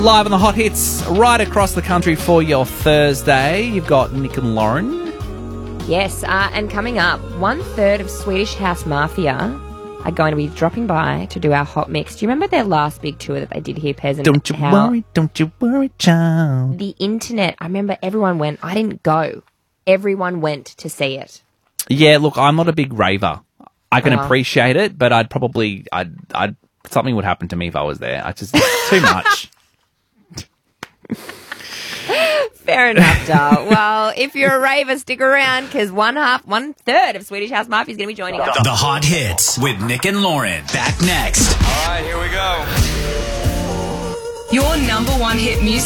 live on the hot hits right across the country for your Thursday. You've got Nick and Lauren. Yes, and coming up, 1/3 of Swedish House Mafia are going to be dropping by to do our hot mix. Do you remember their last big tour that they did here, Pez? Don't you worry, child. The internet, I remember everyone went. I didn't go. Everyone went to see it. Yeah, look, I'm not a big raver. I can appreciate it, but I'd something would happen to me if I was there. I just too much. Fair enough, Dal. Well, if you're a raver, stick around because 1/3 of Swedish House Mafia is going to be joining us. The Hot Hits with Nick and Lauren. Back next. All right, here we go. Your number one hit music.